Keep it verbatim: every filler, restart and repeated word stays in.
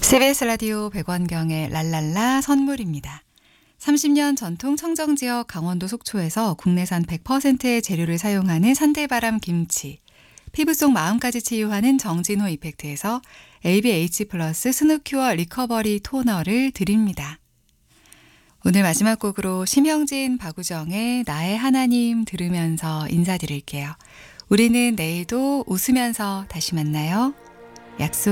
씨비에스 라디오 백원경의 랄랄라 선물입니다. 삼십 년 전통 청정지역 강원도 속초에서 국내산 백 퍼센트의 재료를 사용하는 산들바람 김치, 피부 속 마음까지 치유하는 정진호 이펙트에서 에이비에이치 플러스 스누큐어 리커버리 토너를 드립니다. 오늘 마지막 곡으로 심형진, 박우정의 나의 하나님 들으면서 인사드릴게요. 우리는 내일도 웃으면서 다시 만나요. 약속.